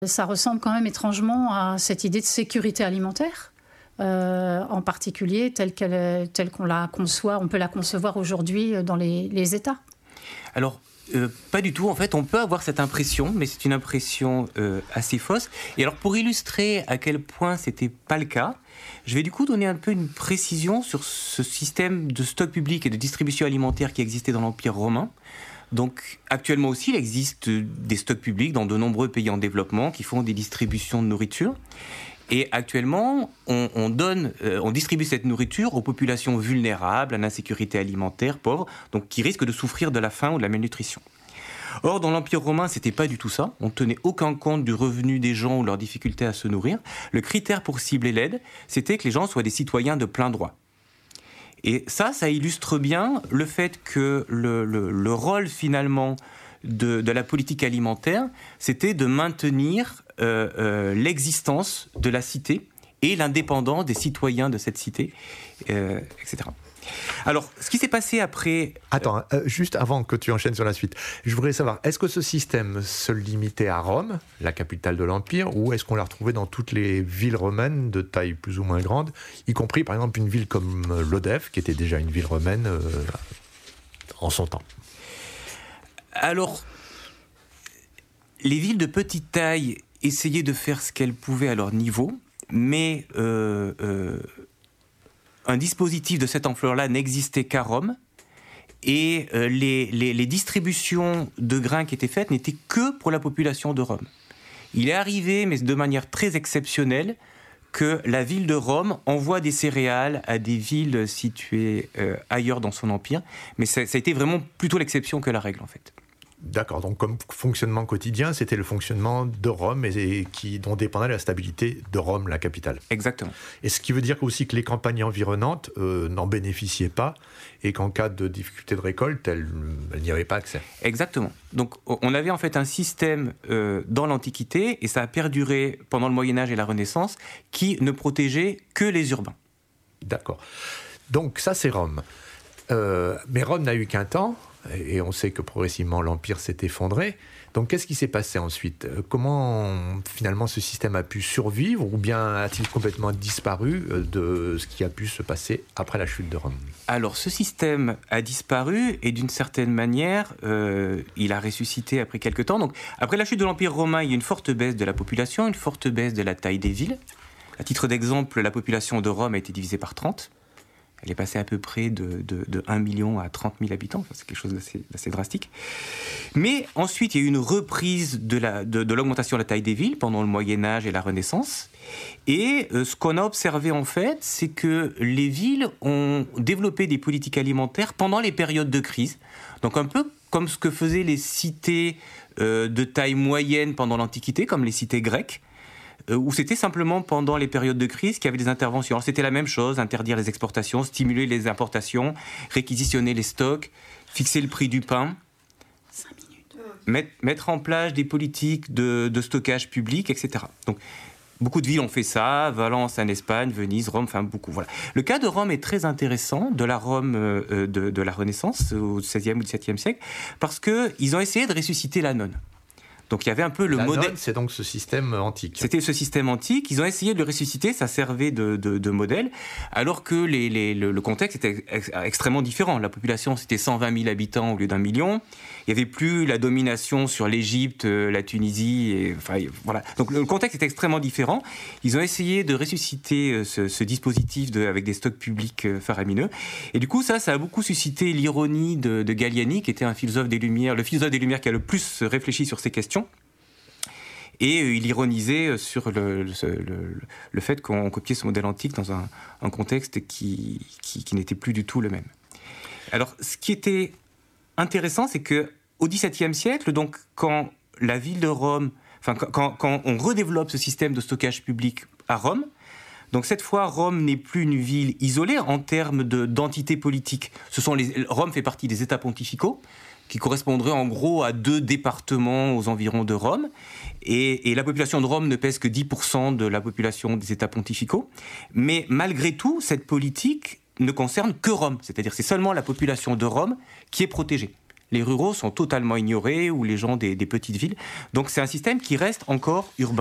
Ça ressemble quand même étrangement à cette idée de sécurité alimentaire, en particulier telle qu'on la conçoit, on peut la concevoir aujourd'hui dans les États. Alors, pas du tout. En fait, on peut avoir cette impression, mais c'est une impression assez fausse. Et alors, pour illustrer à quel point c'était pas le cas, je vais du coup donner un peu une précision sur ce système de stock public et de distribution alimentaire qui existait dans l'Empire romain. Donc, actuellement aussi, il existe des stocks publics dans de nombreux pays en développement qui font des distributions de nourriture. Et actuellement, on distribue cette nourriture aux populations vulnérables, à l'insécurité alimentaire, pauvres, donc qui risquent de souffrir de la faim ou de la malnutrition. Or, dans l'Empire romain, c'était pas du tout ça. On tenait aucun compte du revenu des gens ou leur difficulté à se nourrir. Le critère pour cibler l'aide, c'était que les gens soient des citoyens de plein droit. Et ça illustre bien le fait que le rôle finalement de la politique alimentaire, c'était de maintenir l'existence de la cité et l'indépendance des citoyens de cette cité, etc. Alors, ce qui s'est passé après... Attends, juste avant que tu enchaînes sur la suite, je voudrais savoir, est-ce que ce système se limitait à Rome, la capitale de l'Empire, ou est-ce qu'on l'a retrouvé dans toutes les villes romaines de taille plus ou moins grande, y compris par exemple une ville comme Lodève, qui était déjà une ville romaine en son temps? Alors, les villes de petite taille essayaient de faire ce qu'elles pouvaient à leur niveau, mais... un dispositif de cette ampleur-là n'existait qu'à Rome, et les distributions de grains qui étaient faites n'étaient que pour la population de Rome. Il est arrivé, mais de manière très exceptionnelle, que la ville de Rome envoie des céréales à des villes situées ailleurs dans son empire, mais ça a été vraiment plutôt l'exception que la règle, en fait. D'accord, donc comme fonctionnement quotidien, c'était le fonctionnement de Rome dont dépendait la stabilité de Rome, la capitale. Exactement. Et ce qui veut dire aussi que les campagnes environnantes n'en bénéficiaient pas et qu'en cas de difficulté de récolte, elles n'y avaient pas accès. Exactement. Donc on avait en fait un système dans l'Antiquité, et ça a perduré pendant le Moyen-Âge et la Renaissance, qui ne protégeait que les urbains. D'accord. Donc ça, c'est Rome. Mais Rome n'a eu qu'un temps. Et on sait que progressivement l'Empire s'est effondré. Donc qu'est-ce qui s'est passé ensuite? Comment finalement ce système a pu survivre, ou bien a-t-il complètement disparu de ce qui a pu se passer après la chute de Rome? Alors ce système a disparu, et d'une certaine manière il a ressuscité après quelques temps. Donc après la chute de l'Empire romain, il y a une forte baisse de la population, une forte baisse de la taille des villes. À titre d'exemple, la population de Rome a été divisée par 30. Elle est passée à peu près de 1 million à 30 000 habitants. Enfin, c'est quelque chose d'assez drastique. Mais ensuite, il y a eu une reprise de l'augmentation de la taille des villes pendant le Moyen-Âge et la Renaissance. Et ce qu'on a observé, en fait, c'est que les villes ont développé des politiques alimentaires pendant les périodes de crise. Donc un peu comme ce que faisaient les cités de taille moyenne pendant l'Antiquité, comme les cités grecques, où c'était simplement pendant les périodes de crise qu'il y avait des interventions. Alors, c'était la même chose, interdire les exportations, stimuler les importations, réquisitionner les stocks, fixer le prix du pain, 5 minutes. Mettre en place des politiques de stockage public, etc. Donc, beaucoup de villes ont fait ça, Valence en Espagne, Venise, Rome, enfin beaucoup. Voilà. Le cas de Rome est très intéressant, de la Rome de la Renaissance, au XVIe ou XVIIe siècle, parce qu'ils ont essayé de ressusciter la nonne. Donc il y avait un peu le modèle. Nonne, c'est donc ce système antique. C'était ce système antique. Ils ont essayé de le ressusciter, ça servait de modèle, alors que le contexte était extrêmement différent. La population, c'était 120 000 habitants au lieu d'1 million. Il n'y avait plus la domination sur l'Égypte, la Tunisie, et, enfin, voilà. Donc le contexte était extrêmement différent. Ils ont essayé de ressusciter ce dispositif avec des stocks publics faramineux. Et du coup, ça a beaucoup suscité l'ironie de Galliani, qui était un philosophe des Lumières, le philosophe des Lumières qui a le plus réfléchi sur ces questions. Et il ironisait sur le fait qu'on copiait ce modèle antique dans un contexte qui n'était plus du tout le même. Alors, ce qui était intéressant, c'est qu'au XVIIe siècle, donc, quand la ville de Rome, enfin, quand on redéveloppe ce système de stockage public à Rome, donc cette fois, Rome n'est plus une ville isolée en termes d'entité politique. Rome fait partie des États pontificaux, qui correspondrait en gros à 2 départements aux environs de Rome. Et la population de Rome ne pèse que 10% de la population des États pontificaux. Mais malgré tout, cette politique ne concerne que Rome. C'est-à-dire c'est seulement la population de Rome qui est protégée. Les ruraux sont totalement ignorés, ou les gens des petites villes. Donc c'est un système qui reste encore urbain.